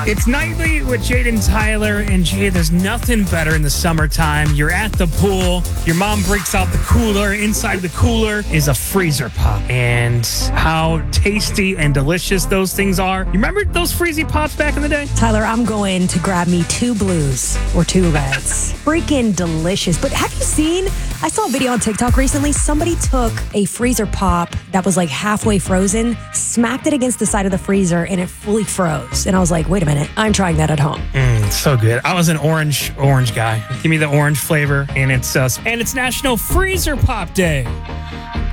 It's Nightly with Jade and Tyler. And Jade, there's nothing better in the summertime. You're at the pool. Your mom breaks out the cooler. Inside the cooler is a freezer pop. And how tasty and delicious those things are. You remember those Freezy Pops back in the day? Tyler, I'm going to grab me 2 blues or 2 reds. Freaking delicious. But have you seen, I saw a video on TikTok recently. Somebody took a freezer pop that was like halfway frozen, smacked it against the side of the freezer, and it fully froze. And I was like, wait a minute, I'm trying that at home. So good. I was an orange guy. Give me the orange flavor, and it's National Freezer Pop Day.